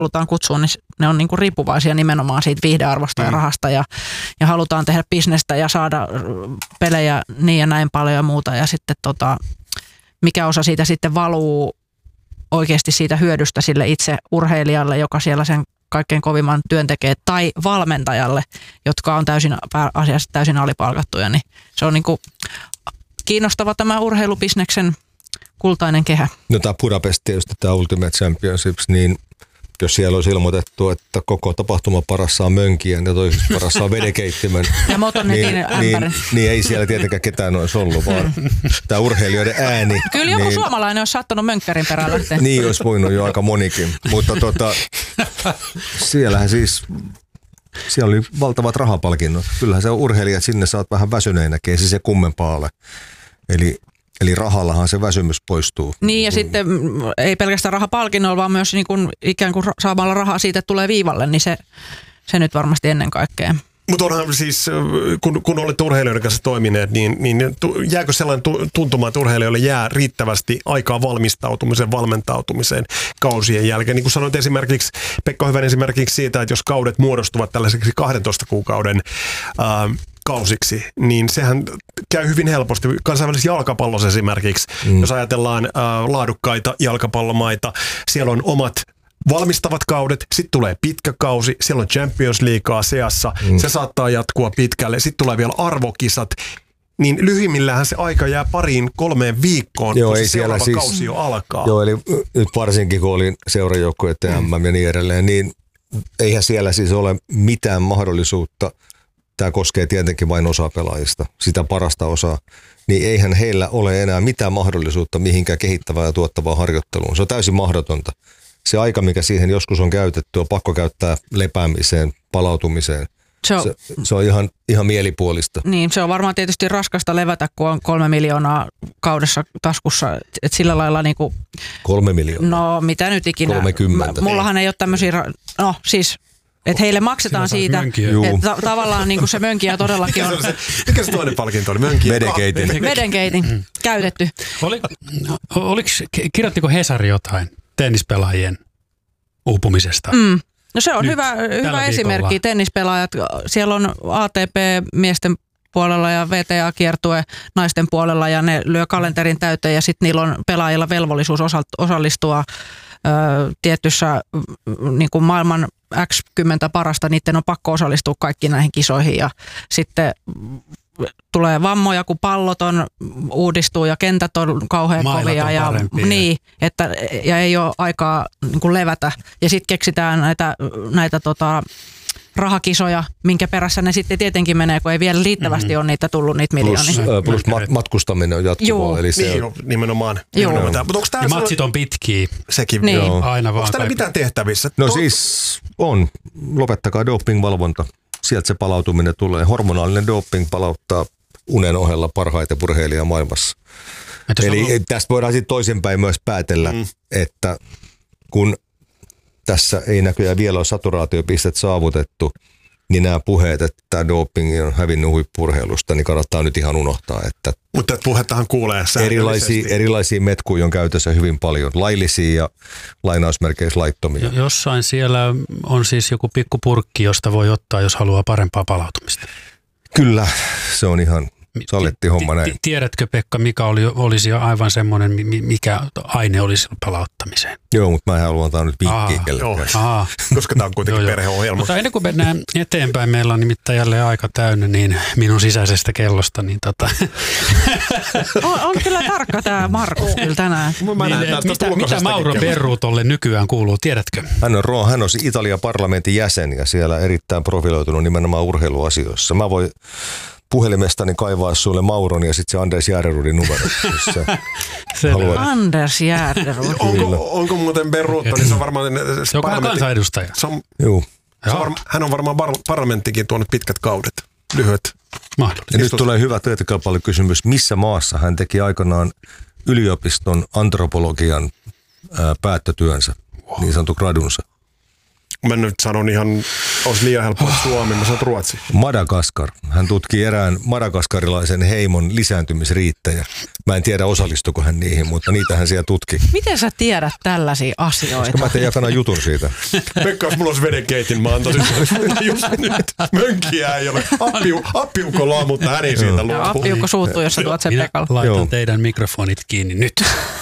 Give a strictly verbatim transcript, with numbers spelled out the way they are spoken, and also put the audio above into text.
halutaan kutsua, niin ne on niin kuin riippuvaisia nimenomaan siitä viihdearvosta mm. ja rahasta ja, ja halutaan tehdä bisnestä ja saada pelejä niin ja näin paljon ja muuta ja sitten tota, mikä osa siitä sitten valuu oikeasti siitä hyödystä sille itse urheilijalle, joka siellä sen kaikkein kovimman työn tekee, tai valmentajalle, jotka on täysin, asiassa täysin alipalkattuja, niin se on niin kuin kiinnostava tämä urheilubisneksen kultainen kehä. No tämä Budapest tietysti, tämä Ultimate Championships, niin jos siellä olisi ilmoitettu, että koko tapahtuma paras saa mönkien ja toisessa paras saa vedenkeittimen, ja niin, niin, niin ei siellä tietenkään ketään olisi ollut, vaan tämä urheilijoiden ääni. Kyllä joku niin, suomalainen olisi sattunut mönkkärin perään lähteä. Niin olisi voinut jo aika monikin, mutta tota, siellähän siis, siellä oli valtavat rahapalkinnot. Kyllähän se urheilijat sinne saat vähän väsyneenäkin, ei se se kummempaa ole. Eli Eli rahallahan se väsymys poistuu. Niin ja sitten ei pelkästään rahapalkinnolla, vaan myös niin kuin ikään kuin saamalla rahaa siitä, että tulee viivalle, niin se, se nyt varmasti ennen kaikkea. Mutta onhan siis, kun, kun olette urheilijoiden kanssa toimineet, niin, niin jääkö sellainen tuntuma, että urheilijoille jää riittävästi aikaa valmistautumiseen, valmentautumiseen kausien jälkeen? Niin kuin sanoit esimerkiksi, Pekka Hyvän esimerkiksi siitä, että jos kaudet muodostuvat tällaiseksi kahdentoista kuukauden ää, kausiksi, niin sehän käy hyvin helposti. Kansainvälisessä jalkapallossa esimerkiksi, mm. jos ajatellaan ää, laadukkaita jalkapallomaita, siellä on omat valmistavat kaudet, sitten tulee pitkä kausi, siellä on Champions Leaguea seassa, mm. se saattaa jatkua pitkälle, sitten tulee vielä arvokisat, niin lyhyimmillähän se aika jää pariin kolmeen viikkoon, joo, kun se seuraava siis, kausi jo alkaa. Joo, eli nyt varsinkin kun olin seurajoukkueiden mm. M M ja niin edelleen, niin eihän siellä siis ole mitään mahdollisuutta, tämä koskee tietenkin vain osa pelaajista, sitä parasta osaa, niin eihän heillä ole enää mitään mahdollisuutta mihinkään kehittävää ja tuottavaa harjoitteluun. Se on täysin mahdotonta. Se aika, mikä siihen joskus on käytetty, on pakko käyttää lepäämiseen, palautumiseen. Se on, se, se on ihan, ihan mielipuolista. Niin, se on varmaan tietysti raskasta levätä, kun on kolme miljoonaa kaudessa taskussa. Et sillä lailla niin kuin, kolme miljoonaa? No, mitä nyt ikinä. kolmekymmentä. Mullahan ei ole tämmöisiä, no siis, että heille maksetaan siitä, että ta- tavallaan niin kuin se mönkiä todellakin on. Mikä se toinen palkinto oli? Mönkiä? Vedenkeitin. Vedenkeitin, mm. käytetty. Oli, oliko, kirjoittiko Hesari jotain tennispelaajien uupumisesta? Mm. No se on Nyt, hyvä, hyvä esimerkki. Tennispelaajat, siellä on A T P-miesten puolella ja V T A-kiertue naisten puolella ja ne lyö kalenterin täyteen ja sitten niillä on pelaajilla velvollisuus osallistua ö, tietyssä niin kuin maailman X kymmenen parasta, niiden on pakko osallistua kaikki näihin kisoihin ja sitten tulee vammoja, kun pallot on, uudistuu ja kentät on kauhean Mailat kovia. On ja, niin, että, ja ei ole aikaa niin kuin levätä. Ja sitten keksitään näitä, näitä tota, rahakisoja, minkä perässä ne sitten tietenkin menee, kun ei vielä riittävästi mm-hmm. ole niitä tullut niitä miljoonia. Plus, äh, plus mat- matkustaminen on jatkuvaa. Eli se niin, on... nimenomaan. nimenomaan. Mutta onko ja matsit on pitkiä. Sekin. Niin. Aina vaan. Onko täällä mitään tehtävissä? No to... siis on. Lopettakaa dopingvalvonta. Sieltä se palautuminen tulee. Hormonaalinen doping palauttaa unen ohella parhaiten urheilijaa maailmassa. Eli on... tästä voidaan sitten toisinpäin myös päätellä, mm. että kun tässä ei näköjään vielä ole saturaatiopistet saavutettu, niin nämä puheet, että tämä doping on hävinnyt huippu-urheilusta, niin kannattaa nyt ihan unohtaa. Että mutta puhettahan kuulee erilaisia, erilaisia metkuja on käytössä hyvin paljon, laillisia ja lainausmerkeissä laittomia. Jo, jossain siellä on siis joku pikku purkki, josta voi ottaa, jos haluaa parempaa palautumista. Kyllä, se on ihan salletti homma näin. Tiedätkö, Pekka, mikä oli, olisi aivan semmoinen, mikä aine olisi palauttamiseen? Joo, mutta mä en halua antaa nyt vinkkiä kellekään. Koska tämä on kuitenkin perheohjelma. Mutta ennen kuin mennään eteenpäin, meillä on nimittäin jälleen aika täynnä niin minun sisäisestä kellosta. Niin tota. on, on kyllä tarkka tämä Markus kyllä tänään. Niin, mitä mitä Mauro Berrutolle nykyään kuuluu, tiedätkö? Hän on, hän on Italian parlamentin jäsen ja siellä erittäin profiloitunut nimenomaan urheiluasioissa. Mä voin puhelimestani kaivaa sulle Mauron ja sitten se Anders Järderudin numero. Anders Järderud. onko, onko muuten Berrutto, niin se on varmaan... Joku kansanedustaja. Se on, Juu. Se on varma, hän on varmaan par, parlamenttikin tuonut pitkät kaudet, lyhyet. Ja nyt tulee hyvä työtäkaupallekysymys. Missä maassa hän teki aikanaan yliopiston antropologian ää, päättötyönsä, wow. niin sanottu gradunsa? Mä nyt sanon ihan Olisi liian helppo Suomi, mä sanon Ruotsi. Madagaskar. Hän tutki erään madagaskarilaisen heimon lisääntymisriittejä. Mä en tiedä osallistuko hän niihin, mutta niitä hän siellä tutki. Miten sä tiedät tällaisia asioita? Koska mä tein jakana jutun siitä. Pekka, jos mulla olisi vedenkeitin, mä antaisin just nyt. Mönkiä ei ole. Appiu, appiukko laamuttaa, hän ei siitä luopu. Appiukko suuttuu, jos sä tuot sen Pekalle. Laitan Joo. teidän mikrofonit kiinni nyt.